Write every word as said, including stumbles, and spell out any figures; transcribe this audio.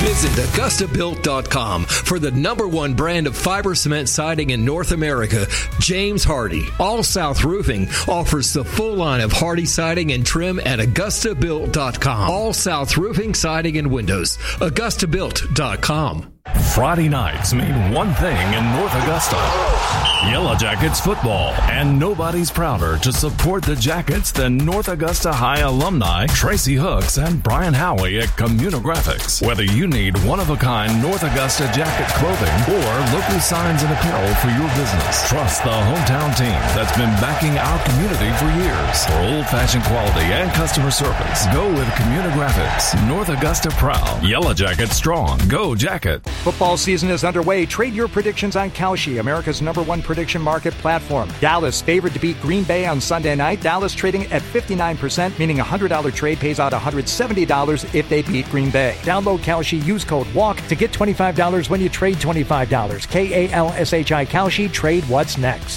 Visit Augusta Built dot com for the number one brand of fiber cement siding in North America, James Hardie. All South Roofing offers the full line of Hardie siding and trim at Augusta Built dot com. All South Roofing, siding, and windows, Augusta Built dot com. Friday nights mean one thing in North Augusta. Yellow Jackets football, and nobody's prouder to support the Jackets than North Augusta High alumni Tracy Hooks and Brian Howie at Communigraphics. Whether you need one-of-a-kind North Augusta Jacket clothing or local signs and apparel for your business, trust the hometown team that's been backing our community for years. For old-fashioned quality and customer service, go with Communigraphics. North Augusta proud. Yellow Jacket strong. Go Jacket. Football season is underway. Trade your predictions on Kalshi, America's number one prediction market platform. Dallas favored to beat Green Bay on Sunday night. Dallas trading at fifty-nine percent, meaning a one hundred dollars trade pays out one hundred seventy dollars if they beat Green Bay. Download Kalshi, use code WALK to get twenty-five dollars when you trade twenty-five dollars. K A L S H I Kalshi, trade what's next.